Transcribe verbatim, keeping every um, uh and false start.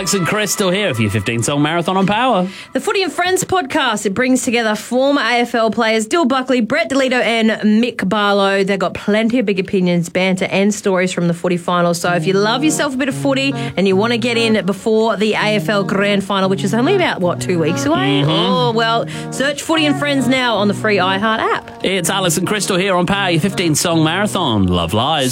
Alex and Crystal here for your fifteen song marathon on Power. The Footy and Friends podcast, it brings together former A F L players Dill Buckley, Brett DeLito and Mick Barlow. They've got plenty of big opinions, banter and stories from the footy final. So if you love yourself a bit of footy and you want to get in before the A F L Grand Final, which is only about, what, two weeks away? Mm-hmm. Oh, well, search Footy and Friends now on the free iHeart app. It's Alice and Crystal here on Power, your fifteen song marathon. Love lies.